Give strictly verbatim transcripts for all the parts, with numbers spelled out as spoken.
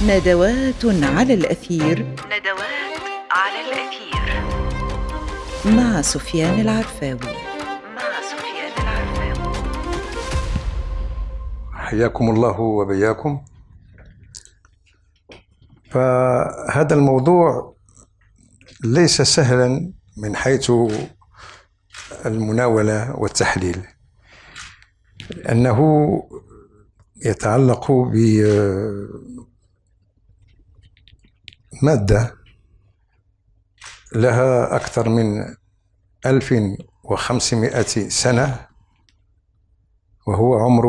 ندوات على الأثير. ندوات على الأثير مع سفيان العرفاوي. مع سفيان العرفاوي. حياكم الله وبياكم. فهذا الموضوع ليس سهلا من حيث المناولة والتحليل، لأنه يتعلق بمادة لها أكثر من ألف وخمسمائة سنة، وهو عمر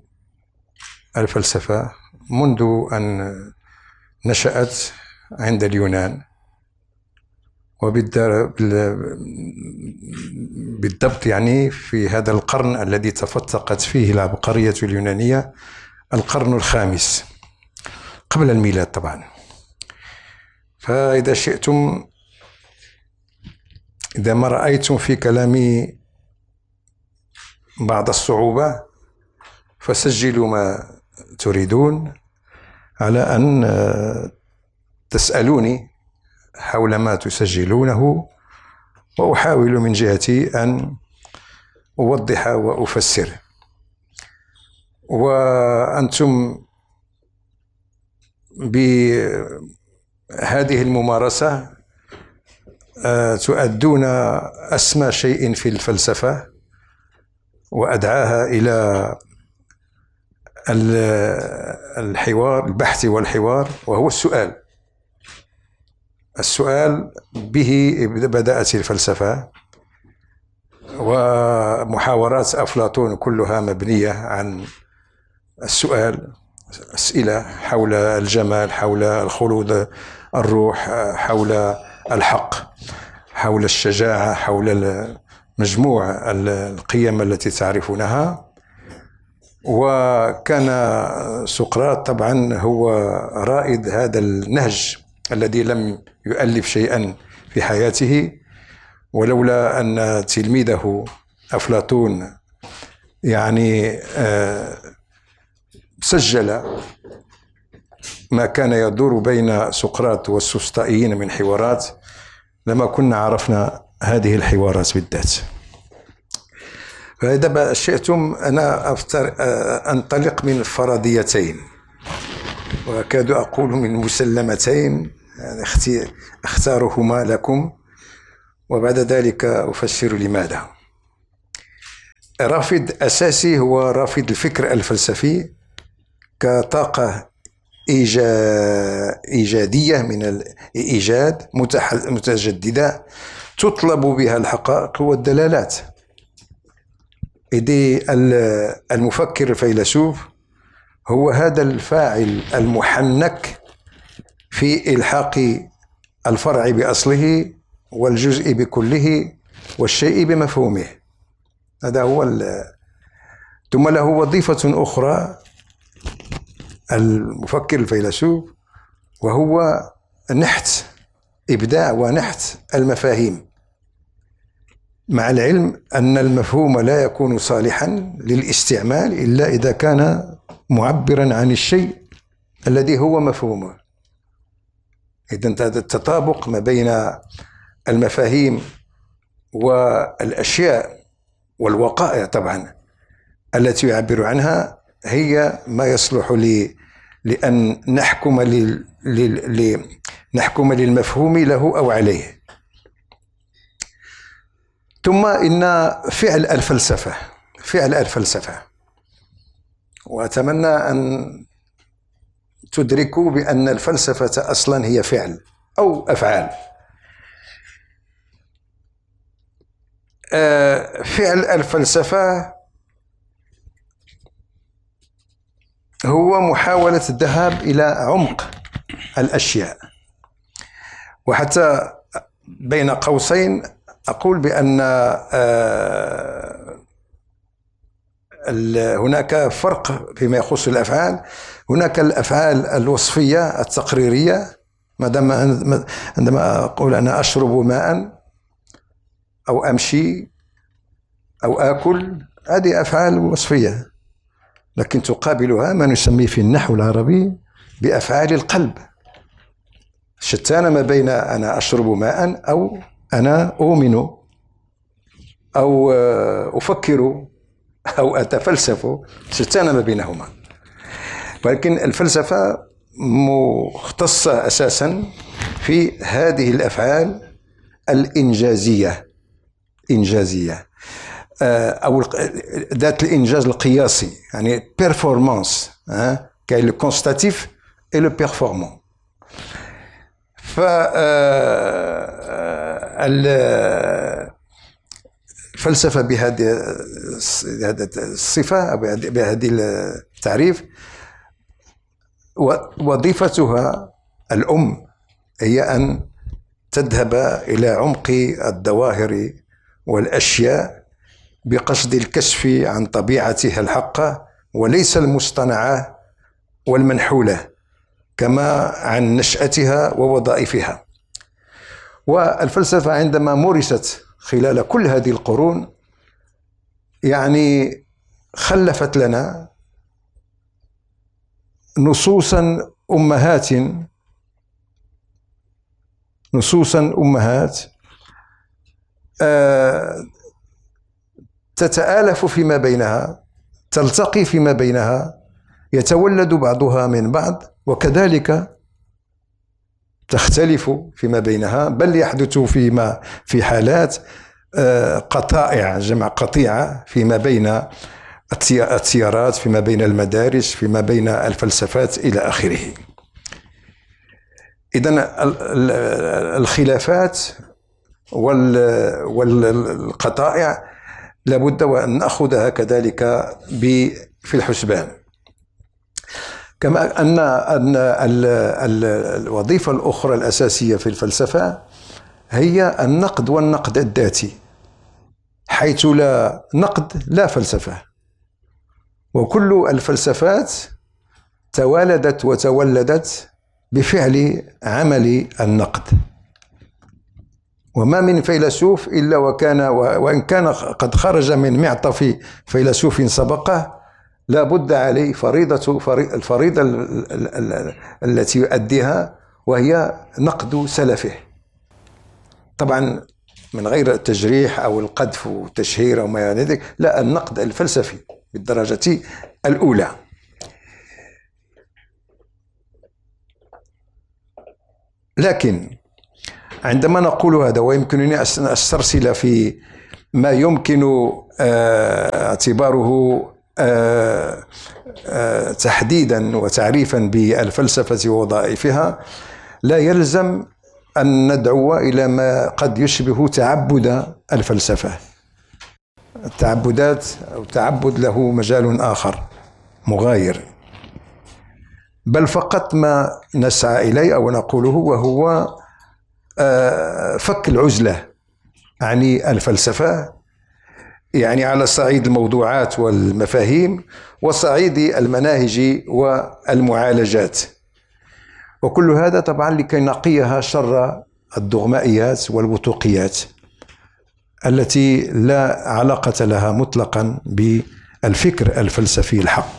الفلسفة منذ أن نشأت عند اليونان، وبالضبط يعني في هذا القرن الذي تفتقت فيه العبقرية اليونانية، القرن الخامس قبل الميلاد طبعا. فإذا شئتم، إذا ما رأيتم في كلامي بعض الصعوبة فسجلوا ما تريدون، على أن تسألوني حول ما تسجلونه، وأحاول من جهتي أن أوضح وأفسر. وأنتم بهذه الممارسة تؤدون أسمى شيء في الفلسفة وأدعاها إلى الحوار، البحث والحوار، وهو السؤال. السؤال به بدأت الفلسفة، ومحاورات أفلاطون كلها مبنية عن السؤال، أسئلة حول الجمال، حول الخلود الروح، حول الحق، حول الشجاعة، حول مجموع القيم التي تعرفونها. وكان سقراط طبعا هو رائد هذا النهج الذي لم يؤلف شيئا في حياته، ولولا أن تلميذه أفلاطون يعني سجل ما كان يدور بين سقراط والسوسطائيين من حوارات، لما كنا عرفنا هذه الحوارات بالذات. فإذا شئتم أنا أنطلق من فرضيتين، وأكاد أقول من مسلمتين، أختارهما لكم وبعد ذلك أفسر لماذا. رافد أساسي هو رافد الفكر الفلسفي كطاقة إيجادية من الإيجاد متجددة تطلب بها الحقائق والدلالات. إذ المفكر الفيلسوف هو هذا الفاعل المحنك في إلحاق الفرع بأصله والجزء بكله والشيء بمفهومه. هذا هو ال... ثم له وظيفة أخرى المفكر الفيلسوف، وهو نحت إبداع ونحت المفاهيم، مع العلم أن المفهوم لا يكون صالحا للاستعمال إلا إذا كان معبرا عن الشيء الذي هو مفهومه. إذن هذا التطابق ما بين المفاهيم والأشياء والوقائع طبعا التي يعبر عنها هي ما يصلح لي لأن نحكم لل... لل... نحكم للمفهوم له أو عليه. ثم إن فعل الفلسفة فعل الفلسفة وأتمنى أن تدركوا بأن الفلسفة أصلا هي فعل أو أفعال. فعل الفلسفة هو محاولة الذهاب إلى عمق الأشياء، وحتى بين قوسين أقول بأن هناك فرق فيما يخص الأفعال. هناك الأفعال الوصفية التقريرية، عندما أقول أنا أشرب ماء أو أمشي أو آكل، هذه أفعال وصفية، لكن تقابلها ما نسميه في النحو العربي بأفعال القلب. شتان ما بين أنا أشرب ماء أو أنا أؤمن أو أفكر أو أتفلسف، شتان ما بينهما. ولكن الفلسفة مختصة أساسا في هذه الأفعال الإنجازية إنجازية أو ذات الإنجاز القياسي، يعني بيرفورمانس. كاين لو كونستاتيف اي لو بيرفورمون. ف الفلسفة بهذه الصفة أو بهذه التعريف وظيفتها الأم هي أن تذهب إلى عمق الظواهر والأشياء بقصد الكشف عن طبيعتها الحقة وليس المصطنعة والمنحولة، كما عن نشأتها ووظائفها. والفلسفة عندما مورست خلال كل هذه القرون يعني خلفت لنا نصوصا أمهات نصوصا أمهات آه تتآلف فيما بينها، تلتقي فيما بينها، يتولد بعضها من بعض، وكذلك تختلف فيما بينها، بل يحدث فيما في حالات قطائع، جمع قطيعة فيما بين التيارات، فيما بين المدارس، فيما بين الفلسفات إلى آخره. إذن الخلافات والقطائع لابد وأن نأخذها كذلك في الحسبان. كما أن الوظيفة الأخرى الأساسية في الفلسفة هي النقد والنقد الذاتي، حيث لا نقد لا فلسفة. وكل الفلسفات توالدت وتولدت بفعل عمل النقد. وما من فيلسوف إلا وكان وإن كان قد خرج من معطف فيلسوف سبقه لا بد عليه فريضة الفريضة التي يؤديها، وهي نقد سلفه. طبعا من غير التجريح أو القذف والتشهير أو ما إلى ذلك، لا، النقد الفلسفي بالدرجة الأولى. لكن عندما نقول هذا، ويمكنني أن أسترسل في ما يمكن اعتباره تحديدا وتعريفا بالفلسفة ووظائفها، لا يلزم أن ندعو إلى ما قد يشبه تعبد الفلسفة. التعبدات أو التعبد له مجال آخر مغاير، بل فقط ما نسعى إليه أو نقوله وهو فك العزلة عن الفلسفة، يعني على صعيد الموضوعات والمفاهيم وصعيد المناهج والمعالجات. وكل هذا طبعا لكي نقيها شر الدغمائيات والوثوقيات التي لا علاقة لها مطلقا بالفكر الفلسفي الحق.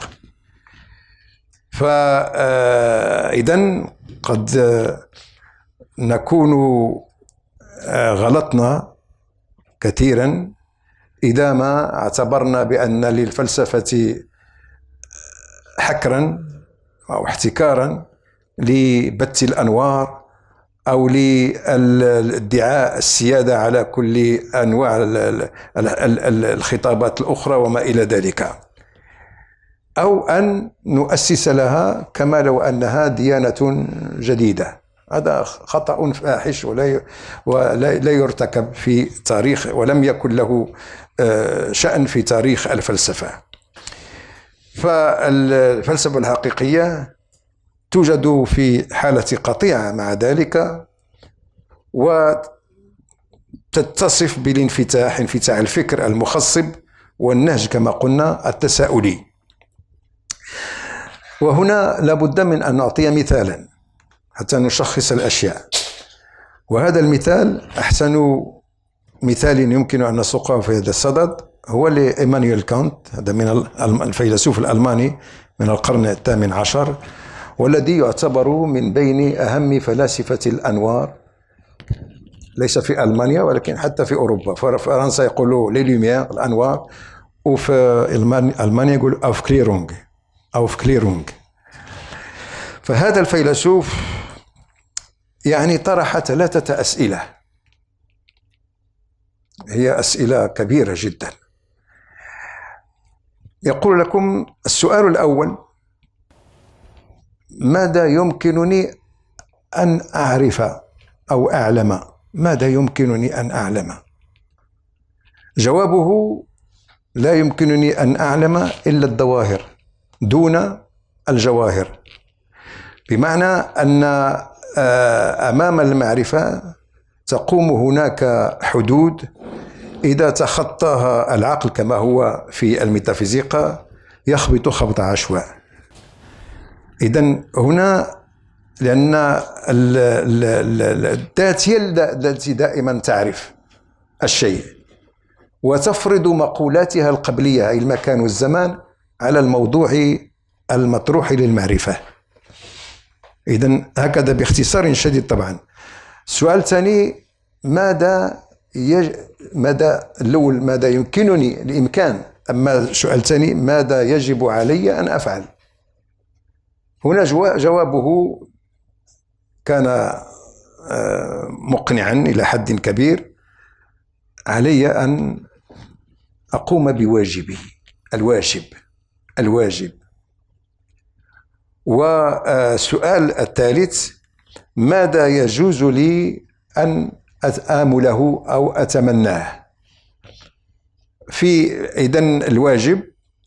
فإذن قد نكون غلطنا كثيرا إذا ما اعتبرنا بأن للفلسفة حكرا أو احتكارا لبث الأنوار أو لادعاء السيادة على كل أنواع الخطابات الأخرى وما إلى ذلك، أو أن نؤسس لها كما لو أنها ديانة جديدة. هذا خطأ فاحش ولا ولا يرتكب في تاريخ، ولم يكن له شأن في تاريخ الفلسفة. فالفلسفة الحقيقية توجد في حالة قطيعة مع ذلك، وتتصف بالانفتاح، انفتاح الفكر المخصب والنهج كما قلنا التساؤلي. وهنا لابد من أن نعطي مثالا حتى نشخص الأشياء، وهذا المثال أحسن مثال يمكن أن نسوقه في هذا الصدد هو لإيمانويل كانت. هذا من الفيلسوف الألماني من القرن الثامن عشر، والذي يعتبر من بين أهم فلاسفة الأنوار، ليس في ألمانيا ولكن حتى في أوروبا. فرنسا يقولوا لي لوميير الأنوار، وفي ألمانيا يقولوا أوفكليرونغ أوفكليرونغ. فهذا الفيلسوف يعني طرح ثلاثة أسئلة، هي أسئلة كبيرة جدا. يقول لكم السؤال الأول: ماذا يمكنني أن أعرف أو أعلم؟ ماذا يمكنني أن أعلم؟ جوابه: لا يمكنني أن أعلم إلا الظواهر دون الجواهر. بمعنى أن أمام المعرفة تقوم هناك حدود إذا تخطاها العقل كما هو في الميتافيزيقا يخبط خبط عشواء. إذن هنا لأن الذات هي التي دائما تعرف الشيء وتفرض مقولاتها القبلية أي المكان والزمان على الموضوع المطروح للمعرفة. إذن هكذا باختصار شديد. طبعا السؤال الثاني: ماذا يج... ماذا الأول ماذا يمكنني الإمكان، أما السؤال الثاني ماذا يجب علي أن أفعل؟ هنا جوابه كان مقنعا إلى حد كبير: علي أن أقوم بواجبي، الواجب الواجب. والسؤال الثالث: ماذا يجوز لي أن آمله أو أتمناه؟ في إذن الواجب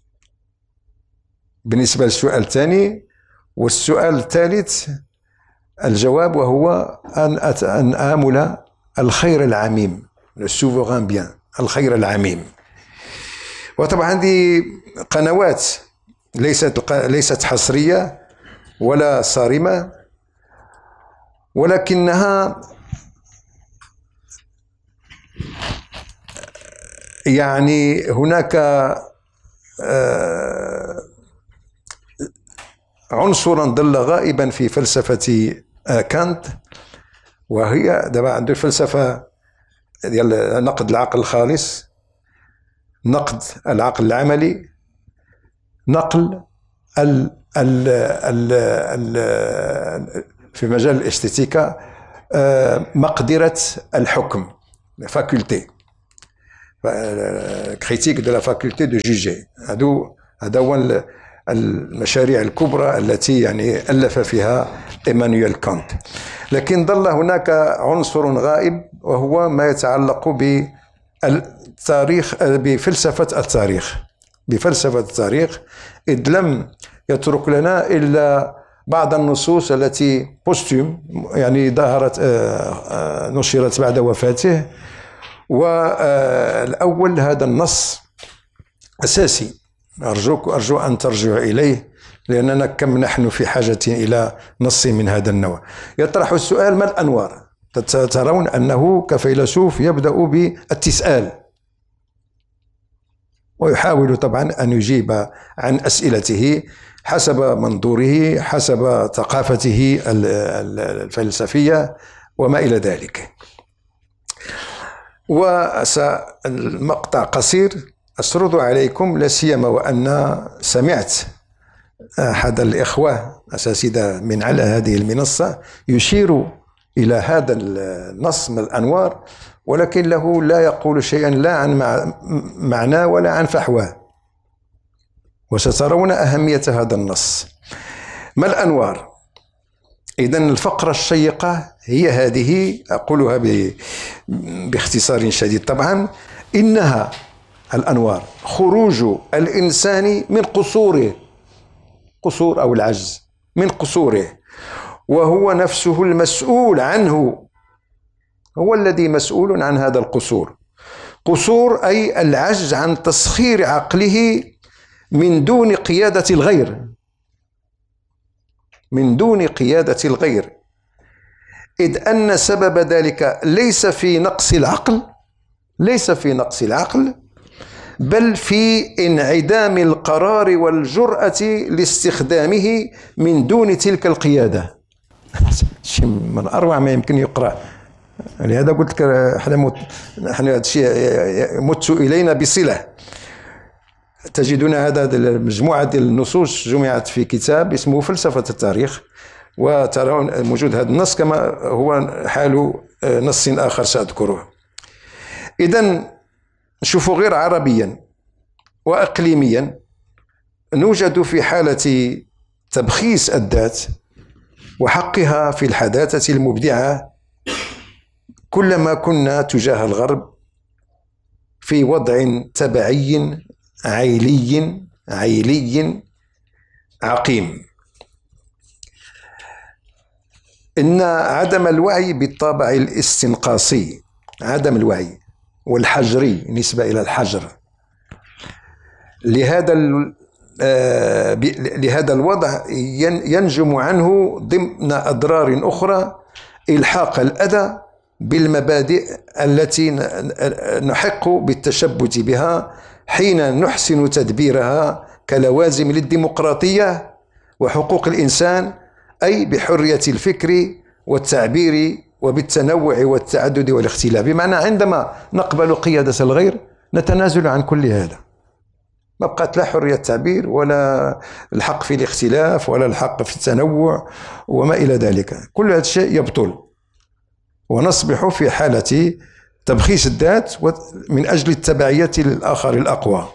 بالنسبة للسؤال الثاني، والسؤال الثالث الجواب وهو أن أن آمل الخير العميم، le souverain bien، الخير العميم. وطبعا هذه قنوات ليست ليست حصرية ولا صارمة، ولكنها يعني هناك عنصرا ظل غائبا في فلسفة كانت، وهي دابا عنده الفلسفة ديال نقد العقل الخالص، نقد العقل العملي، نقل ال ال ال ال في مجال الاستيتيكا مقدرة الحكم، فاكولتي كريتيك دو لا فاكولتي دو جوجي. هادو هذا هو المشاريع الكبرى التي يعني ألف فيها إيمانويل كانت. لكن ظل هناك عنصر غائب وهو ما يتعلق بالتاريخ، بفلسفة التاريخ بفلسفة التاريخ إذ لم يترك لنا إلا بعض النصوص التي بوستوم يعني ظهرت نشرت بعد وفاته. والأول هذا النص أساسي، أرجوك أرجو أن ترجعوا إليه لأننا كم نحن في حاجة إلى نص من هذا النوع. يطرح السؤال: ما الأنوار؟ ترون أنه كفيلسوف يبدأ بالتساؤل ويحاول طبعا أن يجيب عن أسئلته حسب منظوره، حسب ثقافته الفلسفية وما إلى ذلك. وسمقطع قصير أسرد عليكم، لا سيما وأن سمعت أحد الإخوة الأساتذة من على هذه المنصة يشير إلى هذا النص من الأنوار، ولكن له لا يقول شيئا لا عن معناه ولا عن فحواه، وسترون أهمية هذا النص. ما الأنوار؟ إذن الفقرة الشيقة هي هذه، أقولها باختصار شديد. طبعا إنها الأنوار خروج الإنسان من قصوره، قصور أو العجز، من قصوره، وهو نفسه المسؤول عنه، هو الذي مسؤول عن هذا القصور. قصور أي العجز عن تسخير عقله من دون قيادة الغير، من دون قيادة الغير، إذ أن سبب ذلك ليس في نقص العقل، ليس في نقص العقل، بل في انعدام القرار والجرأة لاستخدامه من دون تلك القيادة. شيء من أروع ما يمكن يقرأ. لهذا قلت لك احنا مت... احنا هذا الشيء مت إلينا بصلة. تجدون هذا المجموعة ديال النصوص جمعت في كتاب اسمه فلسفة التاريخ، وترون موجود هذا النص كما هو حال نص آخر سأذكره. إذن نشوفوا غير عربيا وأقليميا نوجد في حالة تبخيس الذات وحقها في الحداثة المبدعة كلما كنا تجاه الغرب في وضع تبعي عيلي عيلي عقيم. إن عدم الوعي بالطابع الاستنقاصي، عدم الوعي والحجري نسبة إلى الحجر، لهذا لهذا الوضع ينجم عنه ضمن أضرار أخرى إلحاق الأذى بالمبادئ التي نحق بالتشبث بها حين نحسن تدبيرها كلوازم للديمقراطية وحقوق الإنسان، أي بحرية الفكر والتعبير وبالتنوع والتعدد والاختلاف. بمعنى عندما نقبل قيادة الغير نتنازل عن كل هذا، ما بقات لا حرية تعبير ولا الحق في الاختلاف ولا الحق في التنوع وما إلى ذلك. كل هذا الشيء يبطل ونصبح في حالة تبخيس الذات من أجل التبعية للآخر الأقوى.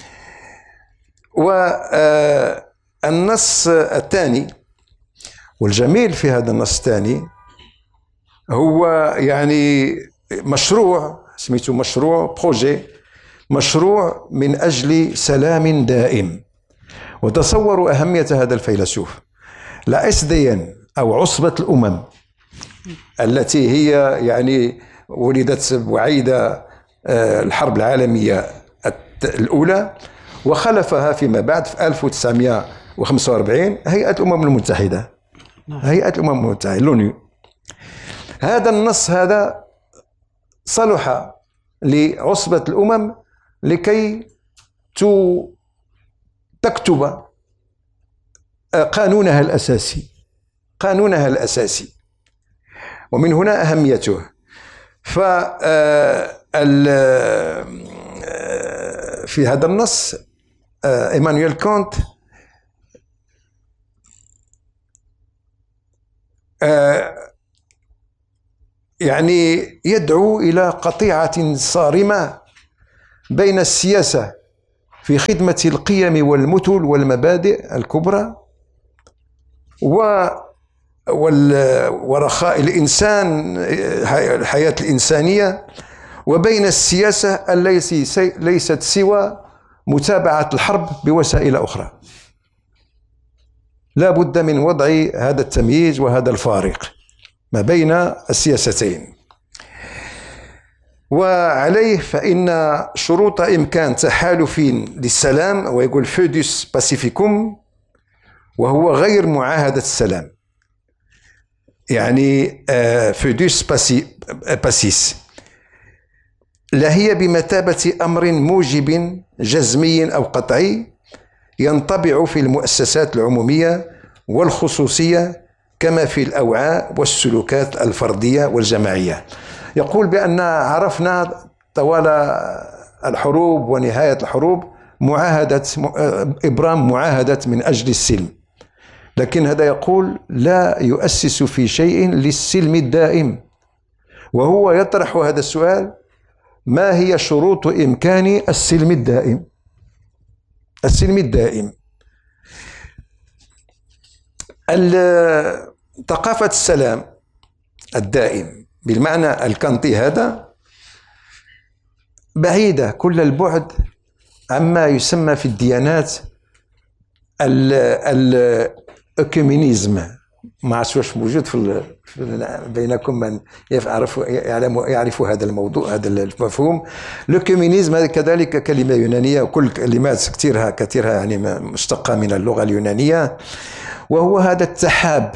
والنص الثاني والجميل في هذا النص الثاني هو يعني مشروع سميته مشروع بروجي، مشروع من أجل سلام دائم. وتصوروا أهمية هذا الفيلسوف. لا إس دي إن أو عصبة الأمم التي هي يعني ولدت بعيد الحرب العالمية الأولى وخلفها فيما بعد في ألف وتسعمائة وخمسة وأربعين هيئة الأمم المتحدة، هيئة الأمم المتحدة لونيو. هذا النص هذا صلح لعصبة الأمم لكي تكتب قانونها الأساسي، قانونها الأساسي، ومن هنا أهميته. ف في هذا النص إيمانويل كانت يعني يدعو إلى قطيعة صارمة بين السياسة في خدمة القيم والمثل والمبادئ الكبرى و ورخاء الإنسان، الحياة الإنسانية، وبين السياسة التي ليست سوى متابعة الحرب بوسائل أخرى. لا بد من وضع هذا التمييز وهذا الفارق ما بين السياستين. وعليه فإن شروط إمكان تحالف للسلام، ويقول فيدوس باسيفيكوم، وهو غير معاهدة السلام، يعني فيدوس باسيس، لا هي بمثابة أمر موجب جزمي أو قطعي ينطبع في المؤسسات العمومية والخصوصية كما في الأوعاء والسلوكات الفردية والجماعية. يقول بأن عرفنا طوال الحروب ونهاية الحروب معاهدة إبرام، معاهدة من أجل السلم، لكن هذا يقول لا يؤسس في شيء للسلم الدائم. وهو يطرح هذا السؤال: ما هي شروط إمكان السلم الدائم؟ السلم الدائم ثقافة السلام الدائم بالمعنى الكانتي هذا بعيدة كل البعد عما يسمى في الديانات الأكومينيزم. ما عرفتش واش موجود في بينكم من يعرف يعلم يعرف هذا الموضوع، هذا المفهوم. الأكومينيزم هذا كذلك كلمة يونانية، وكل كلمات كثيرها كثيرها يعني مشتقة من اللغة اليونانية، وهو هذا التحاب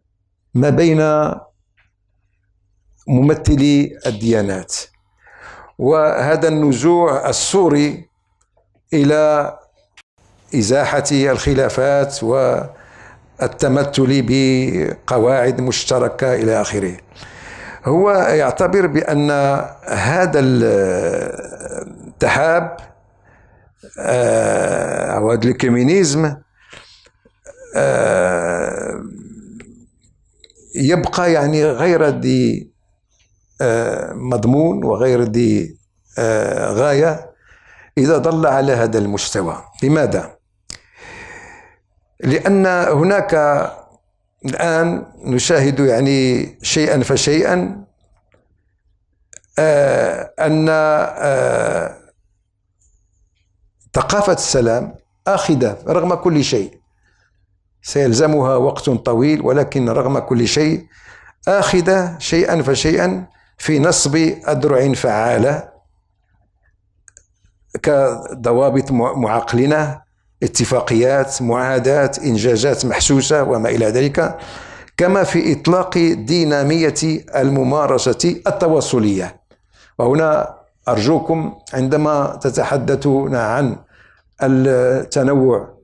ما بين ممثلي الديانات. وهذا النزوع السوري إلى إزاحة الخلافات والتمثل بقواعد مشتركة إلى آخره. هو يعتبر بأن هذا التحاب أو هذا الكومينيزم يبقى يعني غير ذي مضمون وغير ذي غاية إذا ظل على هذا المستوى. لماذا؟ لأن هناك الآن نشاهد يعني شيئا فشيئا أن ثقافة السلام آخذة رغم كل شيء، سيلزمها وقت طويل، ولكن رغم كل شيء آخذة شيئا فشيئا في نصب أذرع فعالة كضوابط معقلنة، اتفاقيات، معاهدات، إنجازات محسوسة وما إلى ذلك، كما في إطلاق دينامية الممارسة التواصلية. وهنا أرجوكم عندما تتحدثون عن التنوع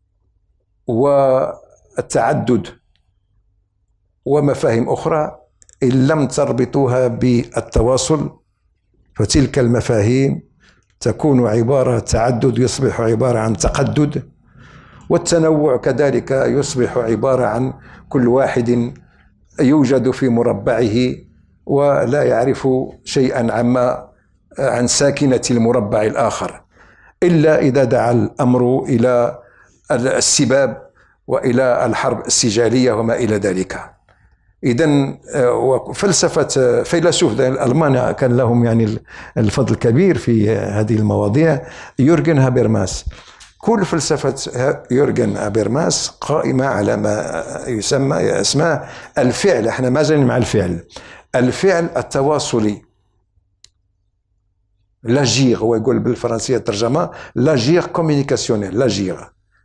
والتعدد ومفاهيم أخرى، إن لم تربطوها بالتواصل فتلك المفاهيم تكون عبارة تعدد يصبح عبارة عن تقدد، والتنوع كذلك يصبح عبارة عن كل واحد يوجد في مربعه ولا يعرف شيئا عما عن ساكنة المربع الآخر، إلا إذا دعا الأمر إلى السباب وإلى الحرب السجالية وما إلى ذلك. إذن فلسفة فيلسوف الألمان كان لهم يعني الفضل الكبير في هذه المواضيع، يورغن هابرماس. كل فلسفة يورغن هابرماس قائمة على ما يسمى اسمه الفعل. احنا ما زلنا مع الفعل، الفعل التواصلي، لاجير، هو يقول بالفرنسية الترجمة لاجير كومينيكاسيونيل، لاجير.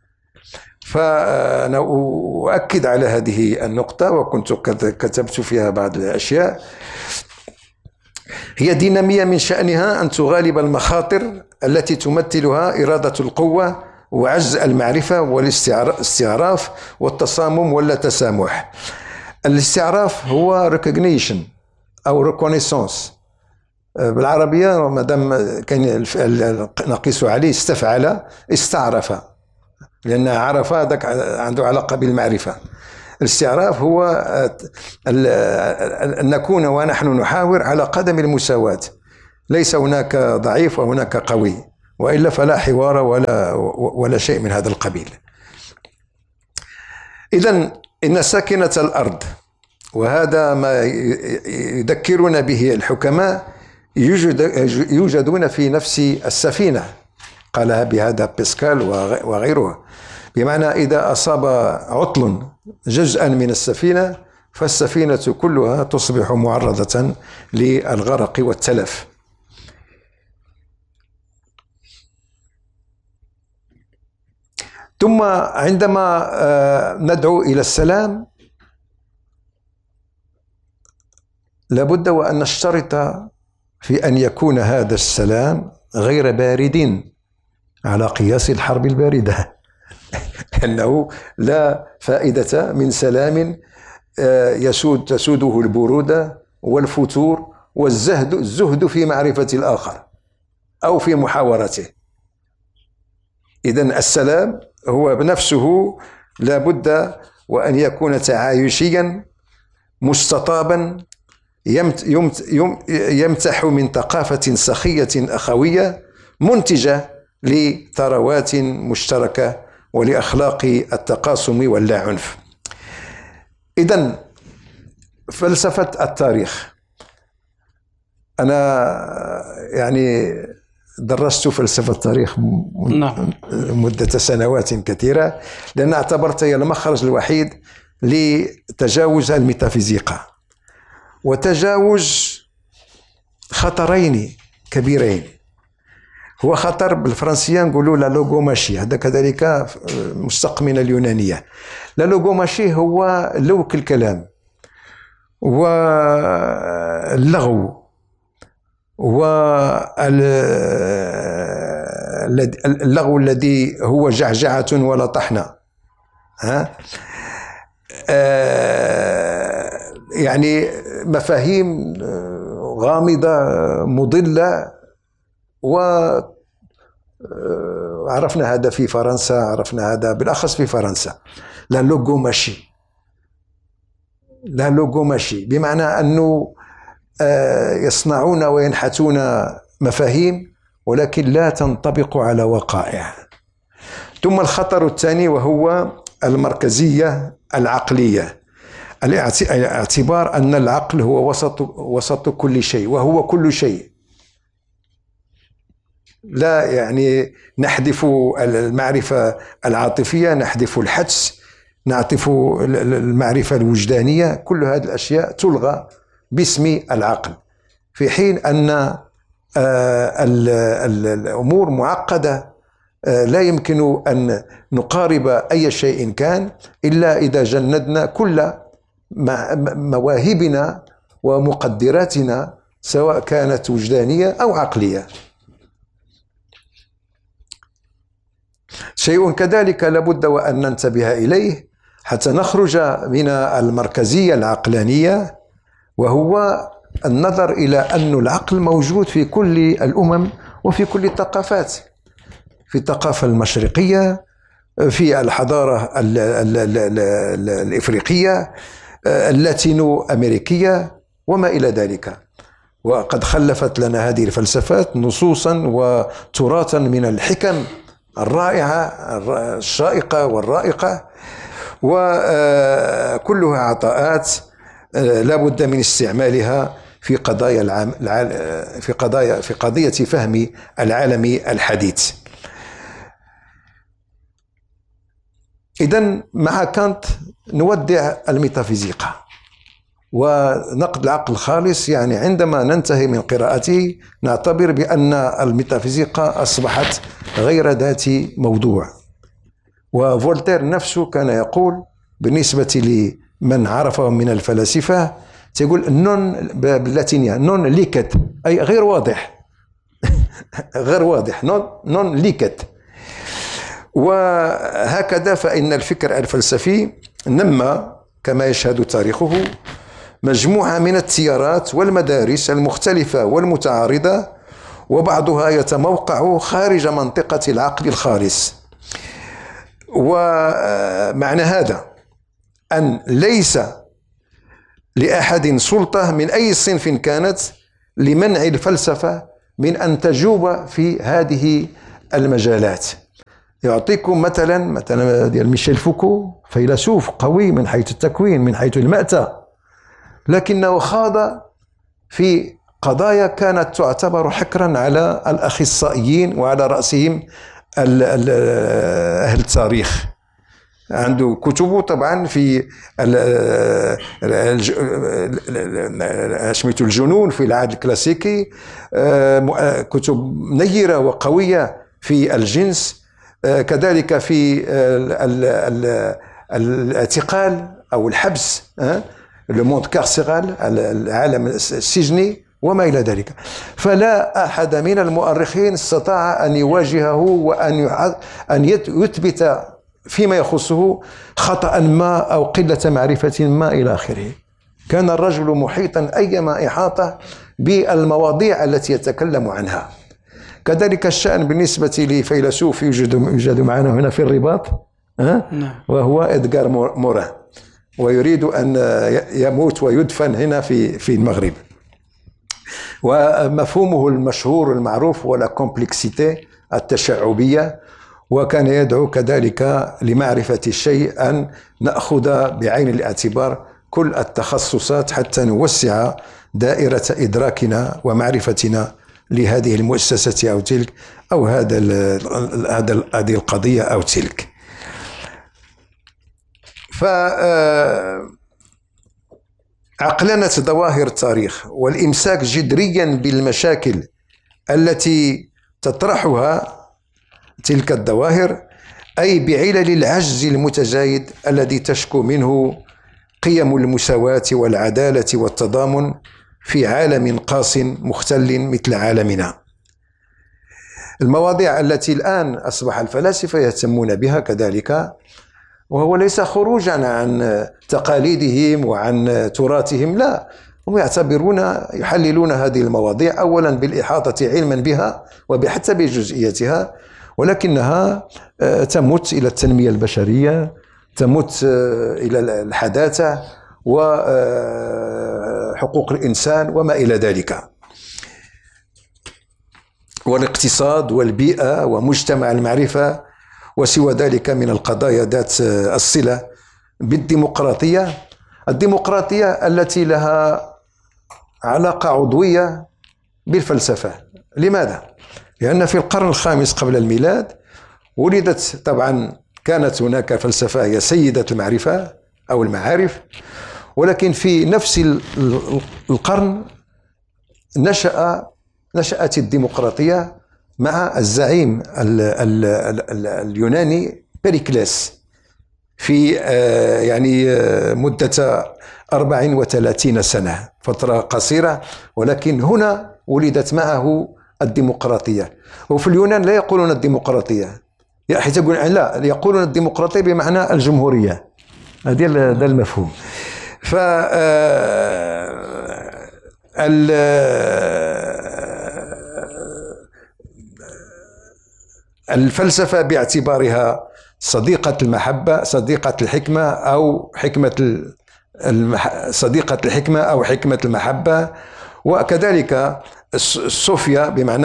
فأنا أؤكد على هذه النقطة، وكنت كتبت فيها بعض الأشياء. هي دينامية من شأنها أن تغالب المخاطر التي تمثلها إرادة القوة وعجز المعرفة والاستعراف والتصامم ولا تسامح. الاستعراف هو recognition أو reconnaissance بالعربية، مادام كان الفعل نقيس عليه استفعل استعرف، لأن عرف هذاك عنده علاقة بالمعرفة. الاستعراف هو أن نكون ونحن نحاور على قدم المساواة، ليس هناك ضعيف وهناك قوي، وإلا فلا حوار ولا ولا شيء من هذا القبيل. إذن إن ساكنة الأرض، وهذا ما يذكرنا به الحكماء، يوجد يوجدون في نفس السفينة، قالها بهذا باسكال وغيره، بمعنى إذا أصاب عطل جزءا من السفينة فالسفينة كلها تصبح معرضة للغرق والتلف. ثم عندما ندعو إلى السلام لابد وأن نشترط في أن يكون هذا السلام غير بارد على قياس الحرب الباردة، لأنه لا فائدة من سلام يسود تسوده البرودة والفتور والزهد الزهد في معرفة الآخر أو في محاورته. إذن السلام هو بنفسه لابد وأن يكون تعايشيا مستطابا، يمتح من ثقافة سخية أخوية منتجة لثروات مشتركة ولأخلاق التقاسم واللا عنف. إذن فلسفة التاريخ، أنا يعني درست فلسفة التاريخ مدة سنوات كثيرة، لأن اعتبرت هي المخرج الوحيد لتجاوز الميتافيزيقا وتجاوز خطرين كبيرين. هو خطر بالفرنسية نقولوا لا لوغوماشي، هذا كذلك مشتق من اليونانية. لا لوغوماشي هو لوك الكلام واللغو واللغو الذي هو جعجعة ولا طحنة. ها يعني مفاهيم غامضة مضلة، وعرفنا هذا في فرنسا، عرفنا هذا بالأخص في فرنسا. لا لوغوماشي، لا لوغوماشي بمعنى أنه يصنعون وينحتون مفاهيم ولكن لا تنطبق على وقائع. ثم الخطر الثاني وهو المركزية العقلية، الاعتبار أن العقل هو وسط وسط كل شيء وهو كل شيء. لا يعني نحذف المعرفة العاطفية، نحذف الحدس، نعطف المعرفة الوجدانية، كل هذه الأشياء تلغى باسم العقل، في حين أن الأمور معقدة. لا يمكن أن نقارب أي شيء كان إلا إذا جندنا كل مواهبنا ومقدراتنا سواء كانت وجدانية أو عقلية. شيء كذلك لابد وأن ننتبه إليه حتى نخرج من المركزية العقلانية، وهو النظر إلى أن العقل موجود في كل الأمم وفي كل الثقافات، في الثقافة المشرقية، في الحضارة ال ال ال ال ال الإفريقية، اللاتينو أمريكية وما إلى ذلك. وقد خلفت لنا هذه الفلسفات نصوصا وتراثا من الحكم الرائعة الشائقة والرائقة، وكلها عطاءات لا بد من استعمالها في قضايا العام في قضايا في قضية فهم العالم الحديث. إذن مع كانت نودع الميتافيزيقا ونقد العقل الخالص، يعني عندما ننتهي من قراءته نعتبر بأن الميتافيزيقا أصبحت غير ذات موضوع. وفولتير نفسه كان يقول بالنسبة لمن عرفه من الفلاسفة، تقول نون باللاتينية نون ليكت، أي غير واضح غير واضح، نون نون ليكت. وهكذا فإن الفكر الفلسفي نمى كما يشهد تاريخه مجموعة من التيارات والمدارس المختلفة والمتعارضة، وبعضها يتموقع خارج منطقة العقل الخالص. ومعنى هذا أن ليس لأحد سلطة من أي صنف كانت لمنع الفلسفة من أن تجوب في هذه المجالات. يعطيكم مثلا مثلا ديال ميشيل فوكو، فيلسوف قوي من حيث التكوين من حيث المأتى، لكنه خاض في قضايا كانت تعتبر حكرا على الأخصائيين وعلى رأسهم أهل التاريخ. عنده كتبه طبعا في أشمة الجنون في العهد الكلاسيكي، كتب نيرة وقوية في الجنس، كذلك في الاعتقال أو الحبس، لو موند كارسيرال، العالم السجني وما إلى ذلك. فلا أحد من المؤرخين استطاع أن يواجهه وأن أن يثبت فيما يخصه خطأ ما أو قلة معرفة ما إلى آخره. كان الرجل محيطا أيما إحاطة بالمواضيع التي يتكلم عنها. كذلك الشأن بالنسبة لفيلسوف يوجد يوجد معنا هنا في الرباط، وهو إدغار موران، ويريد أن يموت ويدفن هنا في في المغرب. ومفهومه المشهور المعروف هو لا كومبلكسيتي، التشعبية، وكان يدعو كذلك لمعرفة الشيء أن نأخذ بعين الاعتبار كل التخصصات حتى نوسع دائرة إدراكنا ومعرفتنا لهذه المؤسسة أو تلك، أو هذا هذا هذه القضية أو تلك. ف عقلنة ظواهر التاريخ والإمساك جذريا بالمشاكل التي تطرحها تلك الظواهر، أي بعلل العجز المتزايد الذي تشكو منه قيم المساواة والعدالة والتضامن في عالم قاس مختل مثل عالمنا. المواضيع التي الآن أصبح الفلاسفة يهتمون بها كذلك، وهو ليس خروجا عن تقاليدهم وعن تراثهم، لا، هم يعتبرون يحللون هذه المواضيع أولا بالإحاطة علما بها وحتى بجزئياتها، ولكنها تمت إلى التنمية البشرية، تمت إلى الحداثة وحقوق الإنسان وما إلى ذلك، والاقتصاد والبيئة ومجتمع المعرفة وسوى ذلك من القضايا ذات الصلة بالديمقراطية. الديمقراطية التي لها علاقة عضوية بالفلسفة. لماذا؟ لأن في القرن الخامس قبل الميلاد ولدت، طبعا كانت هناك فلسفة هي سيدة المعرفة أو المعارف، ولكن في نفس القرن نشأ نشأت الديمقراطية مع الزعيم ال ال ال اليوناني بيريكليس في يعني مدة أربع وثلاثين سنة، فترة قصيرة، ولكن هنا ولدت معه الديمقراطية. وفي اليونان لا يقولون الديمقراطية، حيث يقول لا، يقولون الديمقراطية بمعنى الجمهورية، هذا المفهوم. ف الفلسفة باعتبارها صديقة المحبة، صديقة الحكمة أو حكمة المح... صديقة الحكمة أو حكمة المحبة، وكذلك الصوفيا بمعنى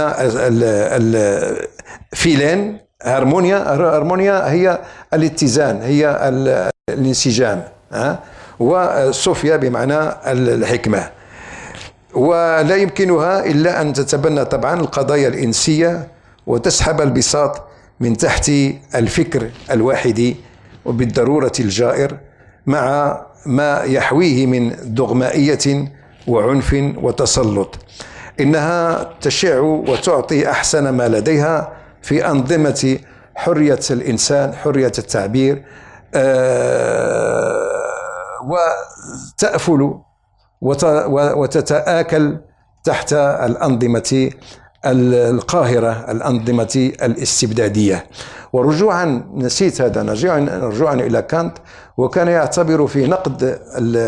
الفيلين، هارمونيا. هارمونيا هي الاتزان، هي الانسجام، وصوفيا بمعنى الحكمة. ولا يمكنها إلا أن تتبنى طبعا القضايا الإنسية وتسحب البساط من تحت الفكر الواحد وبالضرورة الجائر، مع ما يحويه من دغمائية وعنف وتسلط. إنها تشع وتعطي أحسن ما لديها في أنظمة حرية الإنسان، حرية التعبير، وتأفل وتتآكل تحت الأنظمة القاهرة، الأنظمة الاستبدادية. ورجوعا، نسيت هذا، رجوعا إلى كانت، وكان يعتبر في نقد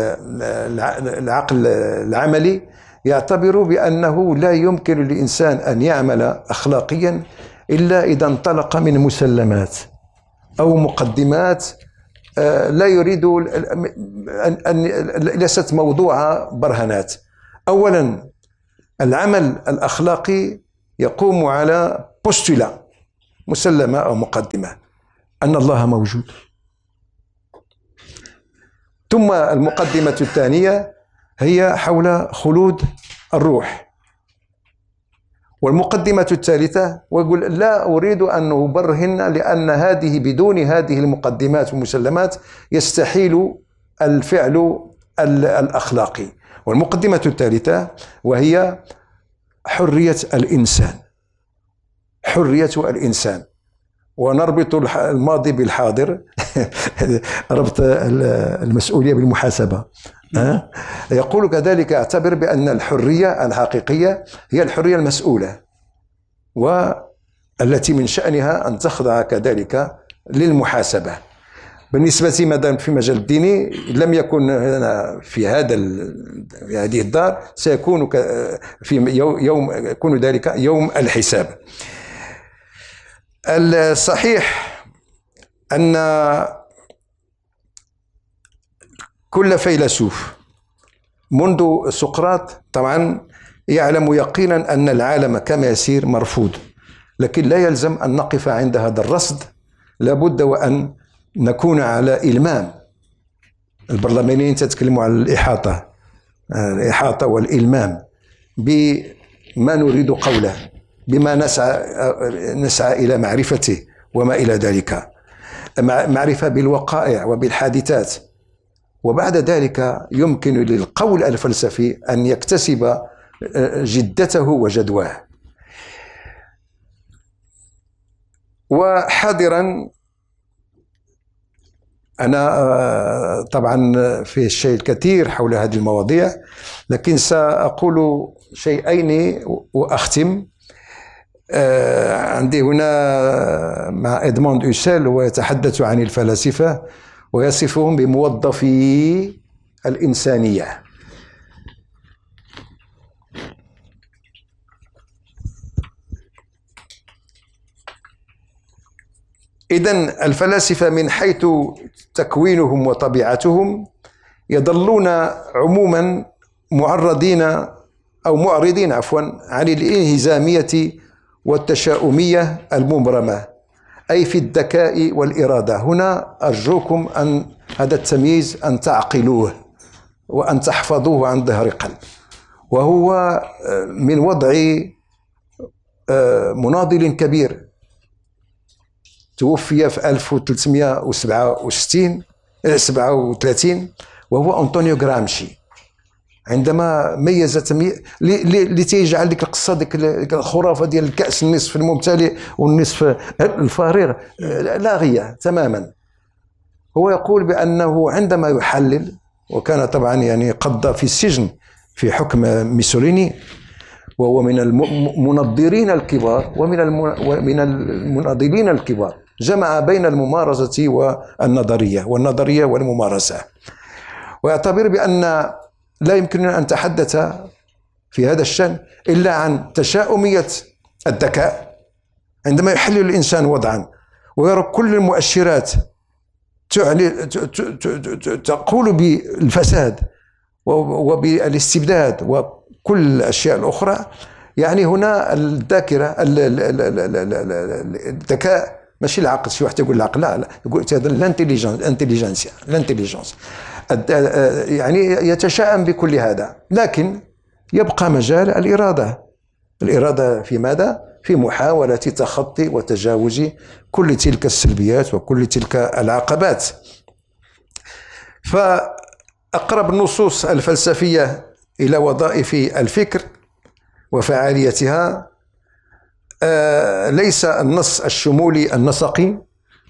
العقل العملي، يعتبر بأنه لا يمكن للإنسان أن يعمل أخلاقيا إلا إذا انطلق من مسلمات أو مقدمات لا يريد أن ليست موضوع برهانات. أولا، العمل الأخلاقي يقوم على بوستولا، مسلمة أو مقدمة، أن الله موجود. ثم المقدمة الثانية هي حول خلود الروح. والمقدمة الثالثة، ويقول لا أريد أن أبرهن، لأن هذه بدون هذه المقدمات والمسلمات يستحيل الفعل الأخلاقي. والمقدمة الثالثة وهي حرية الإنسان، حرية الإنسان. ونربط الماضي بالحاضر ربط المسؤولية بالمحاسبة. يقول كذلك، يعتبر بأن الحرية الحقيقية هي الحرية المسؤولة، والتي من شأنها أن تخضع كذلك للمحاسبة. بالنسبة مثلا في مجال الديني لم يكن في هذا في هذه الدار، سيكون في يوم يكون ذلك يوم الحساب. الصحيح أن كل فيلسوف منذ سقراط طبعا يعلم يقينا أن العالم كما يسير مرفوض، لكن لا يلزم أن نقف عند هذا الرصد، لابد وأن نكون على إلمام. البرلمانيين تتكلموا عن الإحاطة، الإحاطة والإلمام بما نريد قوله، بما نسعى نسعى إلى معرفته وما إلى ذلك، معرفة بالوقائع وبالحادثات. وبعد ذلك يمكن للقول الفلسفي أن يكتسب جدته وجدواه. وحاضرا أنا طبعا في الشيء الكثير حول هذه المواضيع، لكن سأقول شيئين وأختم. عندي هنا مع إدموند هوسيل، هو يتحدث عن الفلاسفة ويصفهم بموظفي الإنسانية. إذن الفلاسفة من حيث تكوينهم وطبيعتهم يظلون عموما معرضين أو معرضين عفوا عن الانهزامية والتشاؤمية المبرمة، أي في الذكاء والإرادة. هنا أرجوكم أن هذا التمييز أن تعقلوه وأن تحفظوه عن ظهر قلب، وهو من وضع مناضل كبير توفي في ألف وثلاثمئة وسبعة وثلاثين وهو أنطونيو غرامشي، عندما ميز تمييز لتيجعل ديك القصه ديك الخرافه ديال الكأس النصف الممتلئ والنصف الفارغ لاغيه تماما. هو يقول بأنه عندما يحلل، وكان طبعا يعني قضى في السجن في حكم ميسوليني، وهو من المنظرين الكبار ومن ومن المناضلين الكبار، جمع بين الممارسة والنظرية والنظرية والممارسة، ويعتبر بأن لا يمكننا أن نتحدث في هذا الشأن إلا عن تشاؤمية الذكاء. عندما يحلل الإنسان وضعا ويرى كل المؤشرات تقول بالفساد وبالاستبداد وكل الأشياء الأخرى، يعني هنا الذاكرة الذكاء ماشي العقل. شي واحد يقول العقل، لا لا، يقول هذا الانتليجنس الانتليجنسيا الانتليجنس يعني يتشائم بكل هذا، لكن يبقى مجال الإرادة. الإرادة في ماذا؟ في محاولة تخطي وتجاوز كل تلك السلبيات وكل تلك العقبات. فأقرب النصوص الفلسفية إلى وظائف الفكر وفعاليتها ليس النص الشمولي النسقي،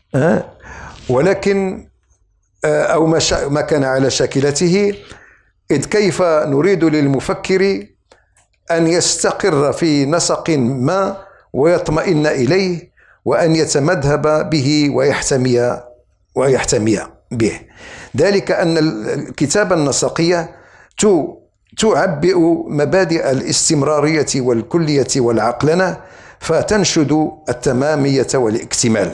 ولكن أو ما كان على شاكلته، إذ كيف نريد للمفكر أن يستقر في نسق ما ويطمئن إليه، وأن يتمذهب به ويحتمي ويحتمي به. ذلك أن الكتابة النسقية تعبئ مبادئ الاستمرارية والكلية والعقلنة، فتنشد التمامية والاكتمال.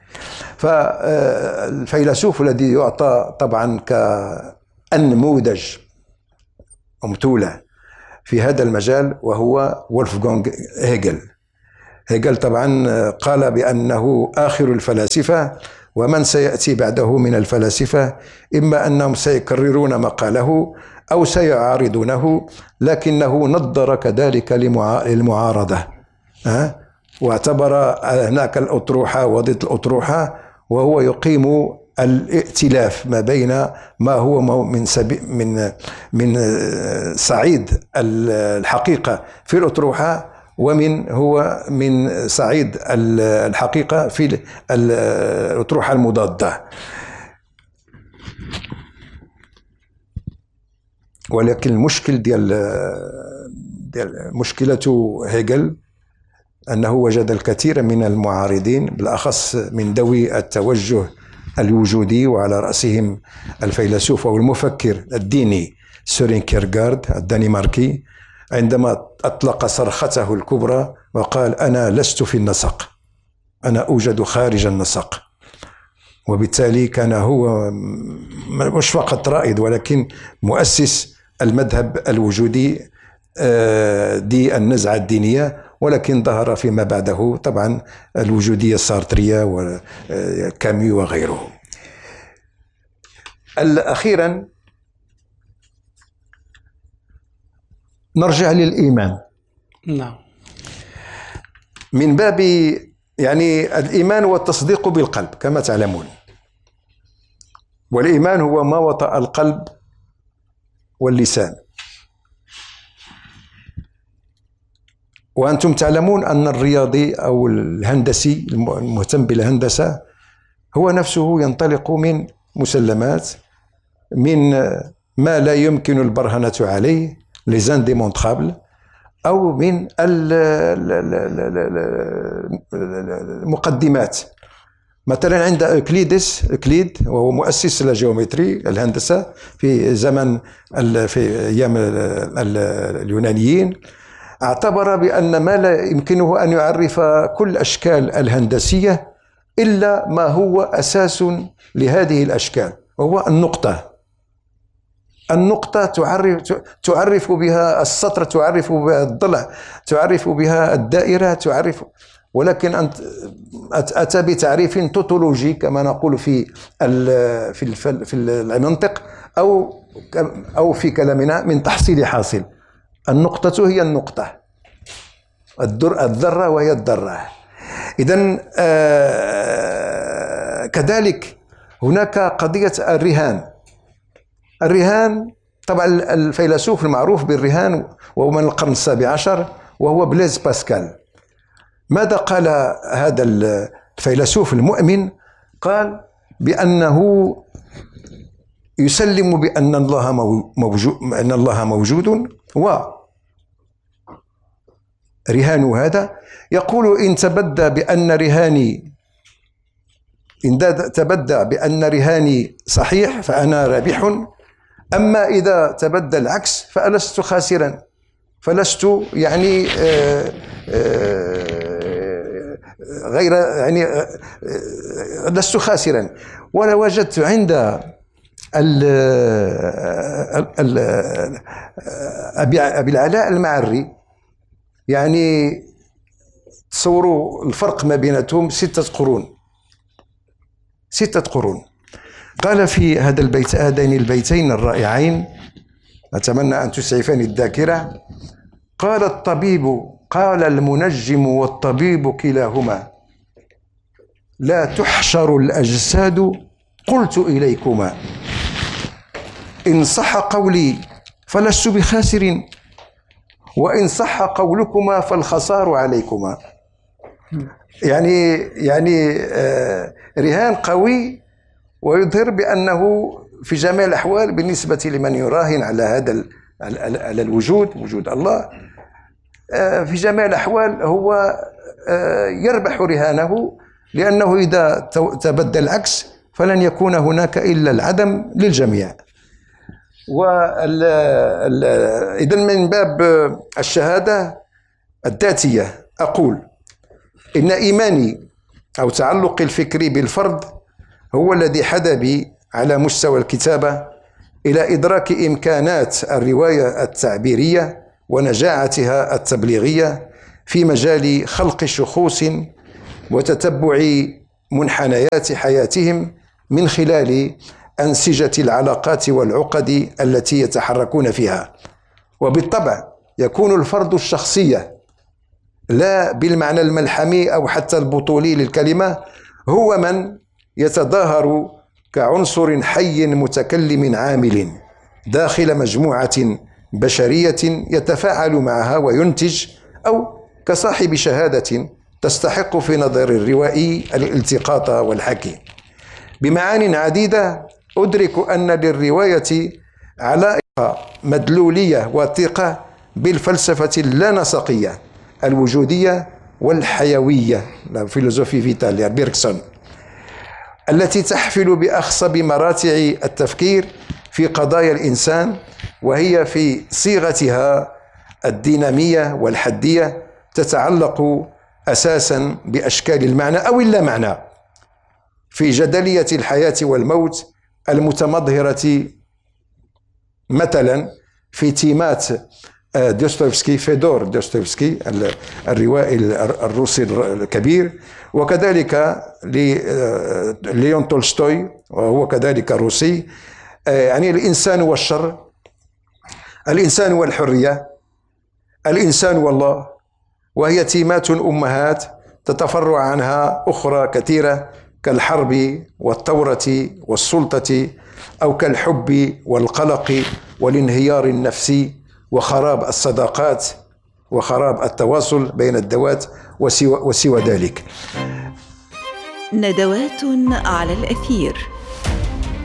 فالفيلسوف الذي يعطى طبعا كنموذج أمثلة في هذا المجال وهو وولفغانغ هيجل. هيجل طبعا قال بأنه آخر الفلاسفة، ومن سيأتي بعده من الفلاسفة إما أنهم سيكررون ما قاله أو سيعارضونه، لكنه نظر كذلك للمعارضة، واعتبر هناك الأطروحة وضد الأطروحة، وهو يقيم الائتلاف ما بين ما هو من من من صعيد الحقيقة في الأطروحة، ومن هو من صعيد الحقيقة في الأطروحة المضادة. ولكن المشكل ديال ديال مشكلة هيجل أنه وجد الكثير من المعارضين، بالأخص من ذوي التوجه الوجودي، وعلى رأسهم الفيلسوف أو المفكر الديني سورين كيرغارد الدنماركي، عندما أطلق صرخته الكبرى وقال: أنا لست في النسق، أنا أوجد خارج النسق. وبالتالي كان هو مش فقط رائد ولكن مؤسس المذهب الوجودي دي النزعة الدينية، ولكن ظهر فيما بعده طبعا الوجودية السارترية وكاميو وغيره. أخيرا نرجع للإيمان. نعم. من باب يعني الإيمان والتصديق بالقلب كما تعلمون، والإيمان هو ما وطأ القلب واللسان. وأنتم تعلمون أن الرياضي أو الهندسي المهتم بالهندسة هو نفسه ينطلق من مسلمات، من ما لا يمكن البرهنة عليه les indémontrables، أو من المقدمات. مثلا عند أوكليدس، أوكليد وهو مؤسس الجيومتري الهندسة في زمن في أيام اليونانيين، اعتبر بأن ما لا يمكنه أن يعرف كل الأشكال الهندسية إلا ما هو أساس لهذه الأشكال، وهو النقطة. النقطة تعرف تعرف بها السطر، تعرف بها الضلع، تعرف بها الدائرة، تعرف، ولكن أنت أتى بتعريف توتولوجي كما نقول في في في المنطق، أو أو في كلامنا من تحصيل حاصل. النقطة هي النقطة، الذرة وهي الذرة. إذن آه كذلك هناك قضية الرهان. الرهان طبعا الفيلسوف المعروف بالرهان وهو من القرن السابع عشر، وهو بليز باسكال. ماذا قال هذا الفيلسوف المؤمن؟ قال بأنه يسلم بأن الله موجود، أن الله موجود، و رهان هذا يقول إن تبدى بأن رهاني إن تبدى بأن رهاني صحيح فأنا رابح، أما إذا تبدى العكس فلست خاسرا، فلست يعني آآ آآ غير يعني لست خاسرا. ولا وجدت عند ال ال أبي العلاء المعري، يعني تصوروا الفرق ما بيناتهم ستة قرون ستة قرون. قال في هذا البيت، هذين البيتين الرائعين، أتمنى أن تسعفني الذاكرة. قال الطبيب، قال المنجم والطبيب كلاهما لا تحشر الأجساد قلت إليكما، إن صح قولي فلست بخاسر، وإن صح قولكما فالخسار عليكما. يعني يعني آه رهان قوي، ويظهر بأنه في جميع الأحوال بالنسبة لمن يراهن على هذا على الوجود، وجود الله، آه في جميع الأحوال هو آه يربح رهانه، لأنه إذا تبدل العكس فلن يكون هناك إلا العدم للجميع. إذن من باب الشهادة الذاتية أقول إن إيماني أو تعلقي الفكري بالفرد هو الذي حدا بي على مستوى الكتابة إلى إدراك إمكانات الرواية التعبيرية ونجاعتها التبليغية في مجال خلق شخوص وتتبع منحنيات حياتهم من خلال أنسجة العلاقات والعقد التي يتحركون فيها. وبالطبع يكون الفرد الشخصية لا بالمعنى الملحمي أو حتى البطولي للكلمة، هو من يتظاهر كعنصر حي متكلم عامل داخل مجموعة بشرية يتفاعل معها وينتج، أو كصاحب شهادة تستحق في نظر الروائي الالتقاط والحكي. بمعان عديدة أدرك أن للرواية علاقة مدلولية وثيقة بالفلسفة اللانسقية الوجودية والحيوية، فيلوزوفي فيتال بيركسون، التي تحفل بأخصب مراتع التفكير في قضايا الإنسان، وهي في صيغتها الدينامية والحدية تتعلق أساسا بأشكال المعنى أو اللامعنى في جدلية الحياة والموت المتمظهرة مثلا في تيمات دوستويفسكي، فيدور دوستويفسكي الروائي الروسي الكبير، وكذلك ليون تولستوي وهو كذلك روسي. يعني الإنسان والشر، الإنسان والحرية، الإنسان والله، وهي تيمات أمهات تتفرع عنها أخرى كثيرة كالحرب والثورة والسلطة، أو كالحب والقلق والانهيار النفسي وخراب الصداقات وخراب التواصل بين الذوات وسوى, وسوى ذلك. ندوات على الأثير.